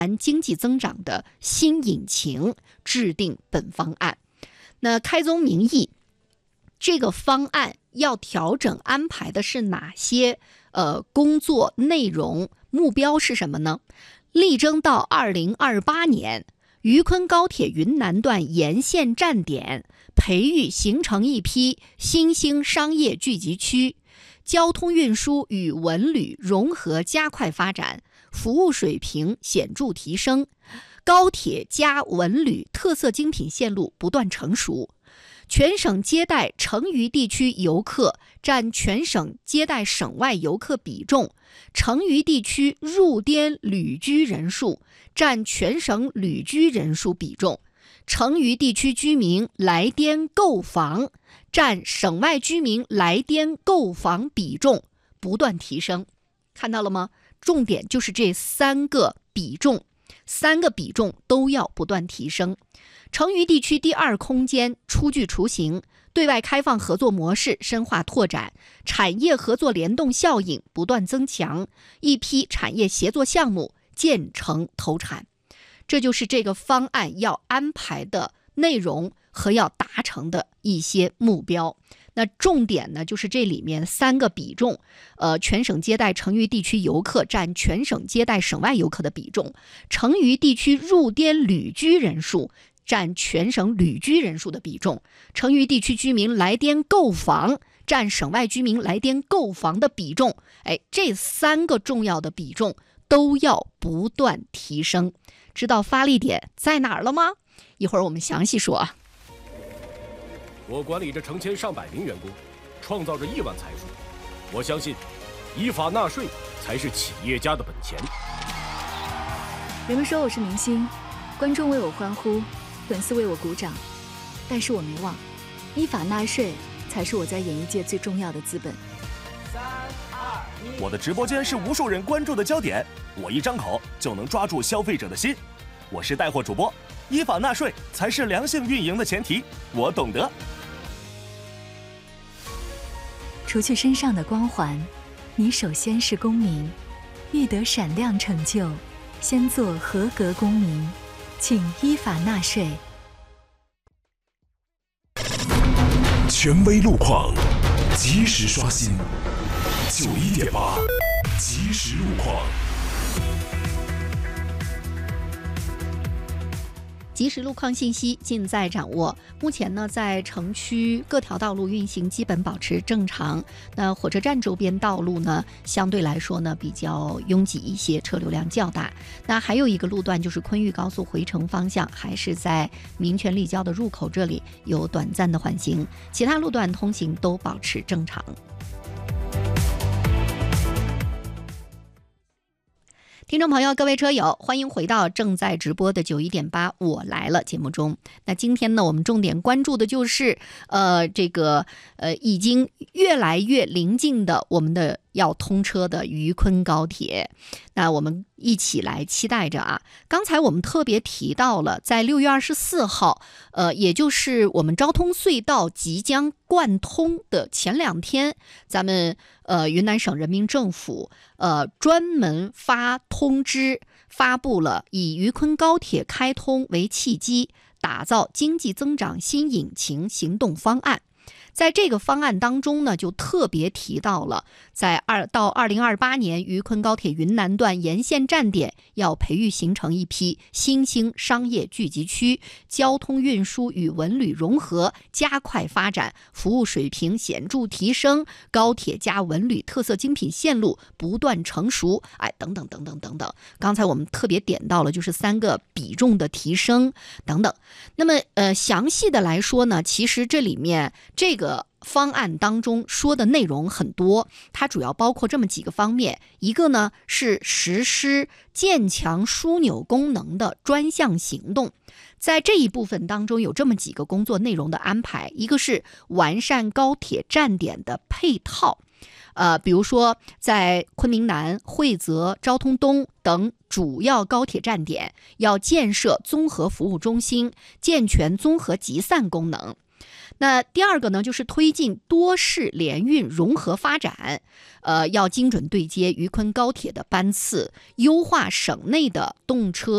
经济增长的新引擎，制定本方案。那开宗明义，这个方案要调整安排的是哪些工作内容？目标是什么呢？力争到2028年，渝昆高铁云南段沿线站点培育形成一批新兴商业聚集区，交通运输与文旅融合加快发展，服务水平显著提升，高铁加文旅特色精品线路不断成熟，全省接待成渝地区游客占全省接待省外游客比重，成渝地区入滇旅居人数占全省旅居人数比重，成渝地区居民来滇购房占省外居民来滇购房比重不断提升。看到了吗？重点就是这3个比重都要不断提升。成渝地区第2空间初具雏形，对外开放合作模式深化拓展，产业合作联动效应不断增强，一批产业协作项目建成投产。这就是这个方案要安排的内容和要达成的一些目标。那重点呢，就是这里面3个比重，全省接待成渝地区游客占全省接待省外游客的比重，成渝地区入滇旅居人数占全省旅居人数的比重，成渝地区居民来滇购房占省外居民来滇购房的比重。这3个重要的比重都要不断提升。知道发力点在哪儿了吗？一会儿我们详细说啊。 我管理着成千上百名员工，创造着亿万财富。我相信，依法纳税才是企业家的本钱。 人们说我是明星，观众为我欢呼，粉丝为我鼓掌，但是我没忘，依法纳税才是我在演艺界最重要的资本。 我的直播间是无数人关注的焦点，我一张口就能抓住消费者的心。我是带货主播，依法纳税才是良性运营的前提，我懂得。 除去身上的光环，你首先是公民。欲得闪亮成就，先做合格公民，请依法纳税。 权威路况，及时刷新。91.8，即时路况。 即时路况信息尽在掌握。目前呢，在城区各条道路运行基本保持正常。那火车站周边道路呢，相对来说呢比较拥挤一些，车流量较大。那还有一个路段就是昆玉高速回程方向，还是在民权立交的入口这里有短暂的缓行，其他路段通行都保持正常。听众朋友，各位车友，欢迎回到正在直播的91.8我来了节目中。那今天呢，我们重点关注的就是已经越来越临近的我们的要通车的渝昆高铁。那我们一起来期待着啊！刚才我们特别提到了，在6月24号，也就是我们昭通隧道即将贯通的前2天，咱们云南省人民政府专门发通知，发布了以渝昆高铁开通为契机，打造经济增长新引擎行动方案。在这个方案当中呢，就特别提到了，到2028年，渝昆高铁云南段沿线站点要培育形成一批新兴商业聚集区，交通运输与文旅融合加快发展，服务水平显著提升，高铁加文旅特色精品线路不断成熟，等等等等等等。刚才我们特别点到了就是3个比重的提升等等。那么详细的来说呢，其实这里面这个方案当中说的内容很多，它主要包括这么几个方面。一个呢是实施渐强枢纽功能的专项行动，在这一部分当中有这么几个工作内容的安排。一个是完善高铁站点的配套，比如说在昆明南、惠泽、昭通东等主要高铁站点要建设综合服务中心，健全综合集散功能。那第二个呢，就是推进多市联运融合发展，要精准对接渝昆高铁的班次，优化省内的动车